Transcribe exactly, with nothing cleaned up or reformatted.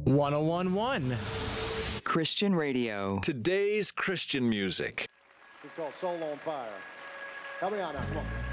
ten one. Christian radio. Today's Christian music. It's called Soul on Fire. Help me out now, come on.